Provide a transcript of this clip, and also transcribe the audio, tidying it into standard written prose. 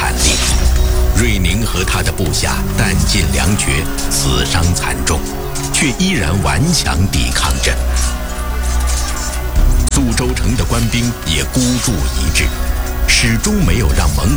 惨烈。瑞宁和他的部下弹尽粮绝，死伤惨重，却依然顽强抵抗着。宿州城的官兵也孤注一掷，始终没有让蒙